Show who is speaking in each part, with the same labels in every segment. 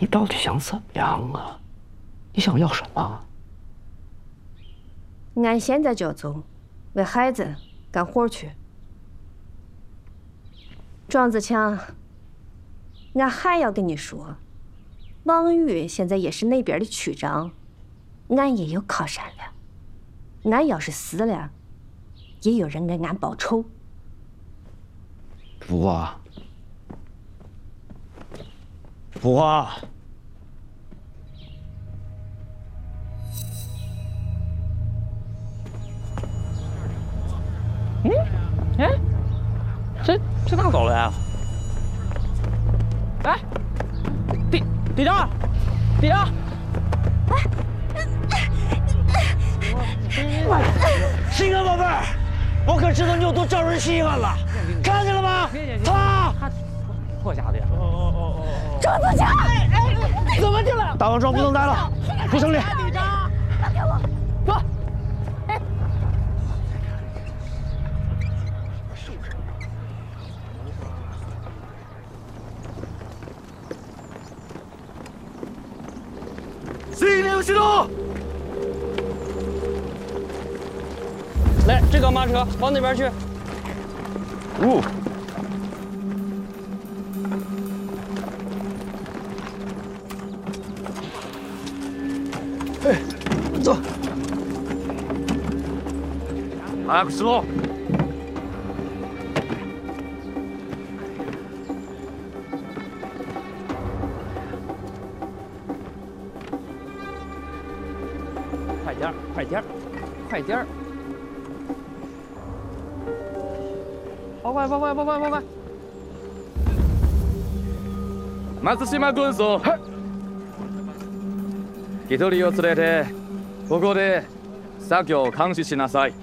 Speaker 1: 你到底想怎么样啊？你想要什么？
Speaker 2: 俺现在就要走，为孩子干活去。庄子强，俺还要跟你说，王宇现在也是那边的区长，俺也有靠山了。俺要是死了，也有人给俺报仇。
Speaker 1: 不啊，不啊！哎，这哪搞的呀？哎，队长，队长！心肝宝贝儿，我可知道你有多招人稀罕了，看见了吗？他破家的呀！
Speaker 2: 庄子强，
Speaker 1: 怎么进来？大王庄不能待了，不成立。
Speaker 2: 队长，放开我！
Speaker 1: 走。6系统，来，这个马车往那边去。哎，走。X 路。快点儿，快点儿，快点儿！跑快，跑快，跑快，跑快！
Speaker 3: 松島軍曹、一人を連れてここで作業を監視しなさい。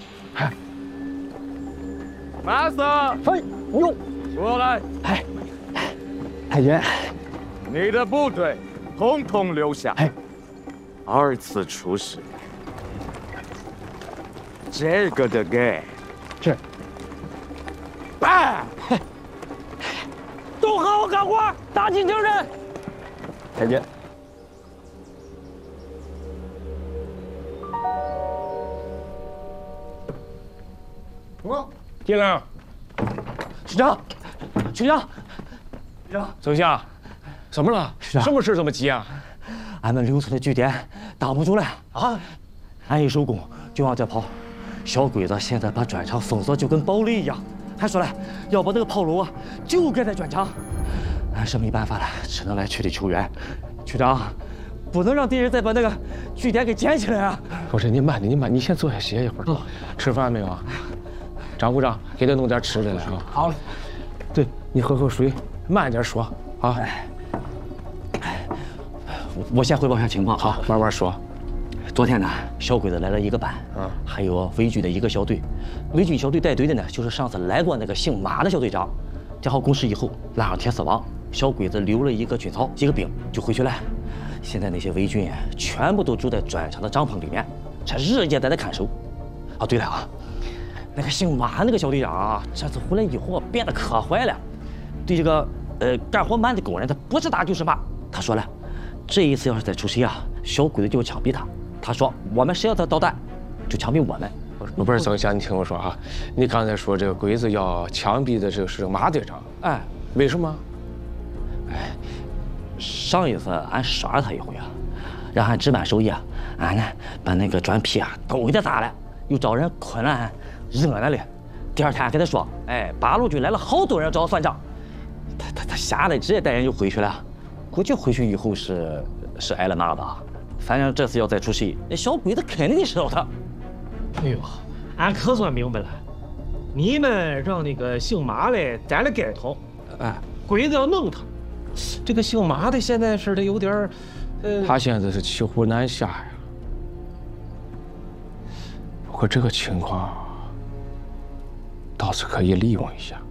Speaker 3: マスター，
Speaker 1: 哎呦，
Speaker 3: 过来！
Speaker 1: 哎，太君，
Speaker 3: 你的部队统统留下。
Speaker 1: 哎，
Speaker 3: 二次出使。这个的给。
Speaker 1: 是。办。都好好干活，打击敌人。太君。
Speaker 4: 爹娘，
Speaker 1: 局长，局长，局长，
Speaker 4: 丞相，怎么了？
Speaker 1: 是啊
Speaker 4: 什么事这么急啊？
Speaker 1: 俺们留村的据点挡不住了啊！俺一收工就往这跑，小鬼子现在把砖厂封锁就跟堡垒一样，还说了要把这个炮楼啊就盖在砖厂。俺是没办法了，只能来全力求援。局长，不能让敌人再把那个据点给捡起来啊！
Speaker 4: 不是，你慢点，你慢，你先坐下歇一会儿。吃饭没有啊？张部长，给他弄点吃的来啊。
Speaker 1: 好了，
Speaker 4: 对你喝口水，慢点说啊。
Speaker 1: 我先汇报一下情况。
Speaker 4: 好，慢慢说。
Speaker 1: 昨天呢，小鬼子来了一个班，还有伪军的一个小队。伪军小队带队的呢，就是上次来过那个姓马的小队长。讲好公事以后，拉上铁丝网，小鬼子留了一个军草、几个兵就回去了。现在那些伪军全部都住在砖厂的帐篷里面，这日夜在那看守。哦，对了啊，那个姓马那个小队长啊，这次回来以后变得可坏了，对这个干活慢的工人，他不是打就是骂。他说了，这一次要是再出谁啊，小鬼子就要枪毙他。他说我们谁要他捣蛋，就枪毙我们。
Speaker 4: 不是，丞相，你听我说哈，你刚才说这个鬼子要枪毙的这个是马队长，
Speaker 1: 哎，
Speaker 4: 为什么？
Speaker 1: 哎，上一次俺杀了他一回啊，让俺值班守夜，俺呢把那个砖坯啊都给他砸了，又找人捆了俺扔在那里。第二天俺跟他说，哎，八路军来了好多人找我算账，他吓得直接带人就回去了。估计回去以后是挨了骂吧。反正这次要再出戏，那小鬼子肯定得知道他。
Speaker 5: 哎呦，俺可算明白了，你们让那个姓马的栽了跟头，
Speaker 1: 哎，
Speaker 5: 鬼子要弄他。这个姓马的现在似的有点儿，
Speaker 4: 他现在是骑虎难下呀。不过这个情况倒是可以利用一下。